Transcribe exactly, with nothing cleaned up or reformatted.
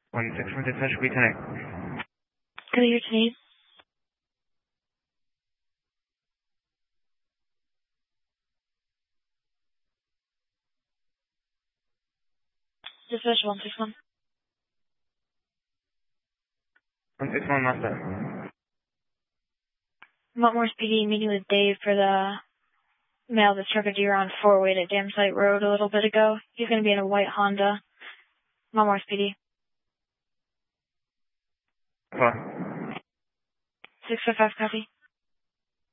one six one dispatch, we connect. Go your team. Dispatch one six one. one six one, master. Montmore P D meeting with Dave for the mail that struck a deer on four-way at Dam Site Road a little bit ago. He's going to be in a white Honda. Montmore P D. What? six five five, copy.